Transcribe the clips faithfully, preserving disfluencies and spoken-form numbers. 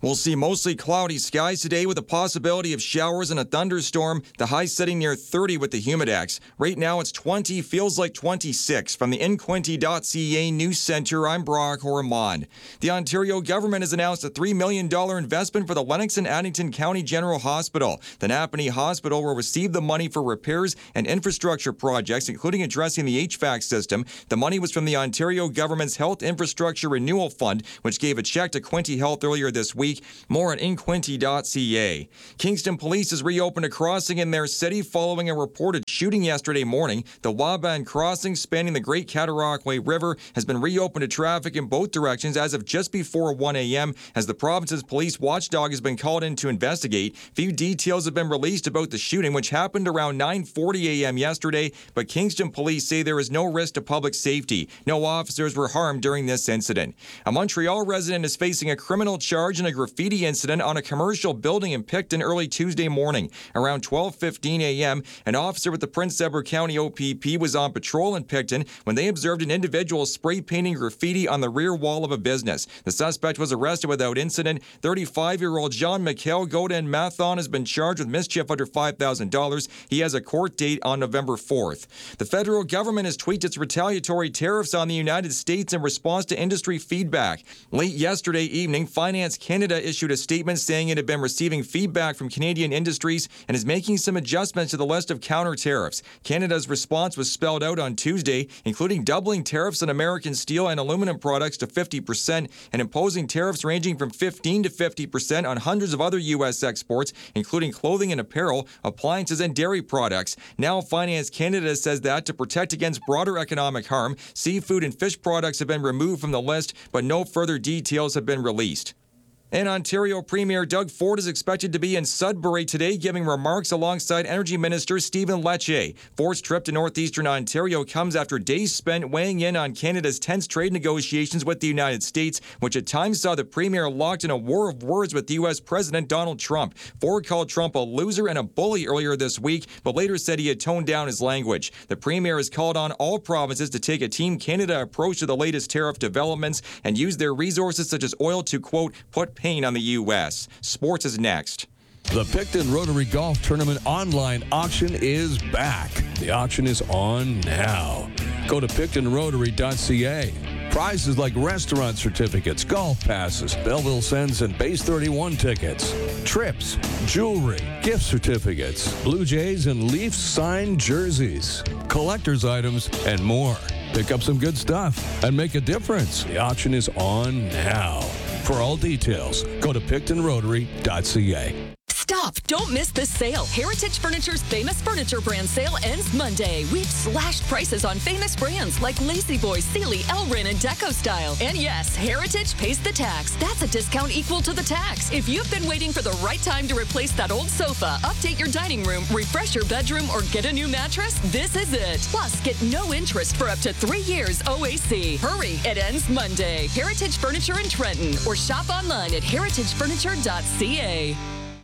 We'll see mostly cloudy skies today with a possibility of showers and a thunderstorm. The high sitting near thirty with the humidex. Right now it's twenty, feels like twenty-six. From the in quinte dot c a News Center, I'm Brock Ormond. The Ontario government has announced a three million dollars investment for the Lennox and Addington County General Hospital. The Napanee Hospital will receive the money for repairs and infrastructure projects, including addressing the H V A C system. The money was from the Ontario government's Health Infrastructure Renewal Fund, which gave a check to Quinte Health earlier this week. More at in quinte dot c a. Kingston Police has reopened a crossing in their city following a reported shooting yesterday morning. The Waban crossing spanning the Great Cataraqui River has been reopened to traffic in both directions as of just before one a.m. as the province's police watchdog has been called in to investigate. Few details have been released about the shooting, which happened around nine forty a.m. yesterday, but Kingston Police say there is no risk to public safety. No officers were harmed during this incident. A Montreal resident is facing a criminal charge in a graffiti incident on a commercial building in Picton early Tuesday morning. Around twelve fifteen a.m., an officer with the Prince Edward County O P P was on patrol in Picton when they observed an individual spray painting graffiti on the rear wall of a business. The suspect was arrested without incident. thirty-five-year-old John Mikhail Godin Mathon has been charged with mischief under five thousand dollars. He has a court date on November fourth. The federal government has tweaked its retaliatory tariffs on the United States in response to industry feedback. Late yesterday evening, Finance Canada issued a statement saying it had been receiving feedback from Canadian industries and is making some adjustments to the list of counter tariffs. Canada's response was spelled out on Tuesday, including doubling tariffs on American steel and aluminum products to fifty percent and imposing tariffs ranging from fifteen to fifty percent on hundreds of other U S exports, including clothing and apparel, appliances, and dairy products. Now, Finance Canada says that to protect against broader economic harm, seafood and fish products have been removed from the list, but no further details have been released. And Ontario Premier Doug Ford is expected to be in Sudbury today, giving remarks alongside Energy Minister Stephen Lecce. Ford's trip to northeastern Ontario comes after days spent weighing in on Canada's tense trade negotiations with the United States, which at times saw the Premier locked in a war of words with U S President Donald Trump. Ford called Trump a loser and a bully earlier this week, but later said he had toned down his language. The Premier has called on all provinces to take a Team Canada approach to the latest tariff developments and use their resources such as oil to, quote, put pain on the U S. Sports is next. The Picton Rotary Golf Tournament online auction is back. The auction is on now. Go to picton rotary dot c a. Prizes like restaurant certificates, golf passes, Belleville Sens and Base thirty-one tickets, trips, jewelry, gift certificates, Blue Jays and Leafs signed jerseys, collector's items, and more. Pick up some good stuff and make a difference. The auction is on now. For all details, go to picton rotary dot c a. Stop! Don't miss this sale. Heritage Furniture's famous furniture brand sale ends Monday. We've slashed prices on famous brands like Lazy Boy, Sealy, Elrin, and Deco Style. And yes, Heritage pays the tax. That's a discount equal to the tax. If you've been waiting for the right time to replace that old sofa, update your dining room, refresh your bedroom, or get a new mattress, this is it. Plus, get no interest for up to three years O A C. Hurry, it ends Monday. Heritage Furniture in Trenton, or shop online at heritage furniture dot c a.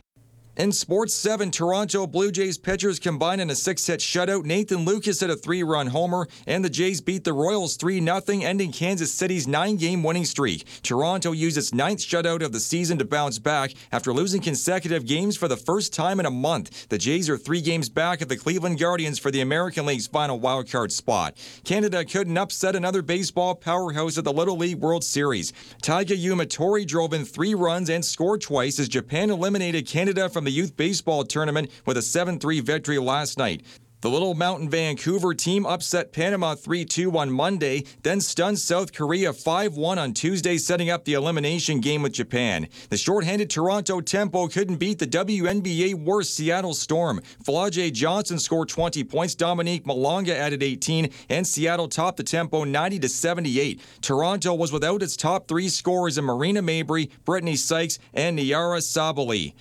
In Sports seven, Toronto Blue Jays pitchers combined in a six-hit shutout. Nathan Lucas hit a three-run homer, and the Jays beat the Royals three nothing, ending Kansas City's nine-game winning streak. Toronto used its ninth shutout of the season to bounce back after losing consecutive games for the first time in a month. The Jays are three games back of the Cleveland Guardians for the American League's final wildcard spot. Canada couldn't upset another baseball powerhouse at the Little League World Series. Taiga Yumatori drove in three runs and scored twice as Japan eliminated Canada from the Youth Baseball Tournament with a seven three victory last night. The Little Mountain Vancouver team upset Panama three two on Monday, then stunned South Korea five one on Tuesday, setting up the elimination game with Japan. The shorthanded Toronto Tempo couldn't beat the W N B A worst Seattle Storm. Flau'jae Johnson scored twenty points, Dominique Malonga added eighteen, and Seattle topped the Tempo ninety to seventy-eight. Toronto was without its top three scorers in Marina Mabrey, Brittany Sykes, and Niara Sabally.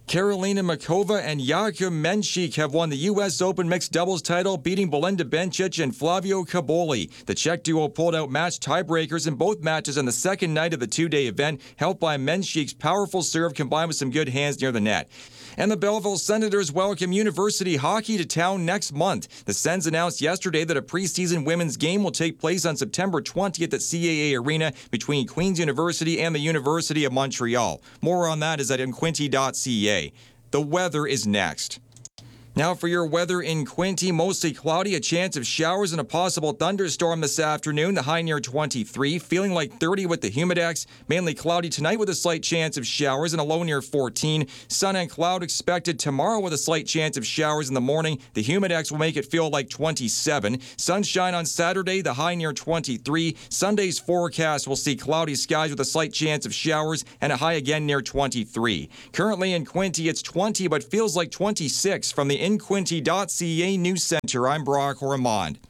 Karolina Muchova and Jakub Menchik have won the U S Open mixed doubles title, beating Belinda Bencic and Flavio Caboli. The Czech duo pulled out match tiebreakers in both matches on the second night of the two-day event, helped by Menchik's powerful serve combined with some good hands near the net. And the Belleville Senators welcome University Hockey to town next month. The Sens announced yesterday that a preseason women's game will take place on September twentieth at C A A Arena between Queen's University and the University of Montreal. More on that is at m quinty dot c a. The weather is next. Now for your weather in Quinte, mostly cloudy, a chance of showers and a possible thunderstorm this afternoon, the high near twenty-three, feeling like thirty with the humidex, mainly cloudy tonight with a slight chance of showers and a low near fourteen. Sun and cloud expected tomorrow with a slight chance of showers in the morning. The humidex will make it feel like twenty-seven. Sunshine on Saturday, the high near twenty-three. Sunday's forecast will see cloudy skies with a slight chance of showers and a high again near twenty-three. Currently in Quinte, it's twenty but feels like twenty-six. From the in quinty dot c a News Center, I'm Brock Ormond.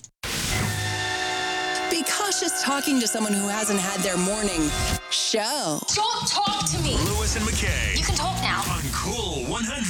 Be cautious talking to someone who hasn't had their morning show. Don't talk to me. Lewis and McKay. You can talk now. On Cool one hundred.